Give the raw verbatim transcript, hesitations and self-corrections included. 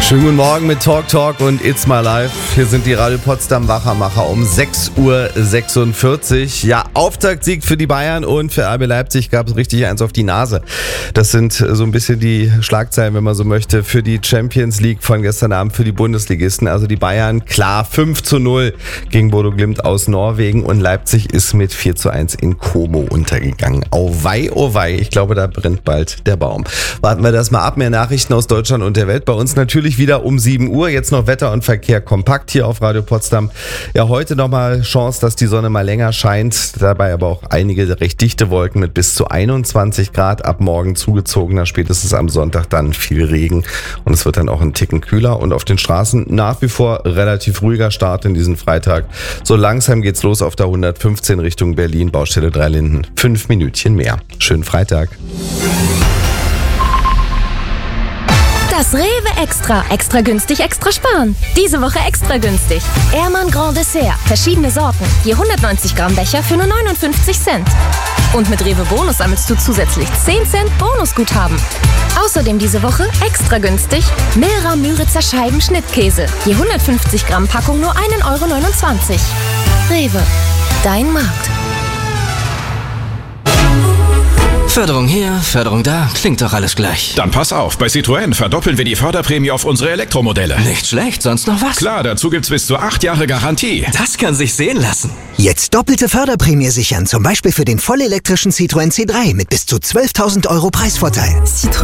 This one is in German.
Schönen guten Morgen mit Talk Talk und It's My Life. Hier sind die Radio Potsdam Wachermacher um sechs Uhr sechsundvierzig. Ja, Auftaktsieg für die Bayern und für R B Leipzig gab es richtig eins auf die Nase. Das sind so ein bisschen die Schlagzeilen, wenn man so möchte, für die Champions League von gestern Abend für die Bundesligisten. Also die Bayern klar fünf zu null gegen Bodo Glimt aus Norwegen und Leipzig ist mit vier zu eins in Como untergegangen. Auweih, oh wei, ich glaube, da brennt bald der Baum. Warten wir das mal ab. Mehr Nachrichten aus Deutschland und der Welt. Bei uns natürlich wieder um sieben Uhr. Jetzt noch Wetter und Verkehr kompakt hier auf Radio Potsdam. Ja, heute nochmal Chance, dass die Sonne mal länger scheint. Dabei aber auch einige recht dichte Wolken mit bis zu einundzwanzig Grad. Ab morgen zugezogener, spätestens am Sonntag dann viel Regen. Und es wird dann auch ein Ticken kühler. Und auf den Straßen nach wie vor relativ ruhiger Start in diesen Freitag. So langsam geht's los auf der hundertfünfzehn Richtung Berlin. Baustelle Drei Linden. Fünf Minütchen mehr. Schönen Freitag. Das Rewe Extra. Extra günstig, extra sparen. Diese Woche extra günstig. Ehrmann Grand Dessert. Verschiedene Sorten. Je hundertneunzig Gramm Becher für nur neunundfünfzig Cent. Und mit Rewe Bonus sammelst du zusätzlich zehn Cent Bonusguthaben. Außerdem diese Woche extra günstig Milra Müritzer Scheiben Schnittkäse. Je hundertfünfzig Gramm Packung nur ein Euro neunundzwanzig. Rewe. Dein Markt. Förderung hier, Förderung da, klingt doch alles gleich. Dann pass auf, bei Citroën verdoppeln wir die Förderprämie auf unsere Elektromodelle. Nicht schlecht, sonst noch was? Klar, dazu gibt's bis zu acht Jahre Garantie. Das kann sich sehen lassen. Jetzt doppelte Förderprämie sichern, zum Beispiel für den vollelektrischen Citroën C drei mit bis zu zwölftausend Euro Preisvorteil. Citroën.